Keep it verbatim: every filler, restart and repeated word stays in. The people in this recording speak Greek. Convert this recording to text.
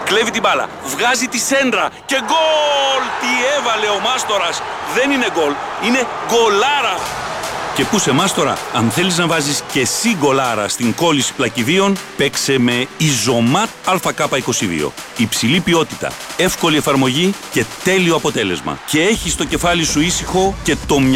Κλέβει την μπάλα, βγάζει τη σέντρα και γκολ! Τι έβαλε ο Μάστορας! Δεν είναι γκολ, είναι γκολάρα! Και πού σε Μάστορα, αν θέλεις να βάζεις και εσύ γκολάρα στην κόλληση πλακιδίων, παίξε με Ιζωμάτ Α Κ είκοσι δύο. Υψηλή ποιότητα, εύκολη εφαρμογή και τέλειο αποτέλεσμα. Και έχεις το κεφάλι σου ήσυχο και το μυαλό